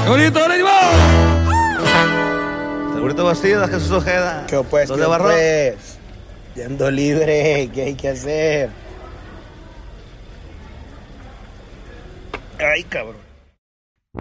¡Qué bonito, ánimo! Segurito Bastidas, Jesús Ojeda. ¿Qué pues? ¿Dónde Barro? Yendo libre, ¿qué hay que hacer? Ay, cabrón.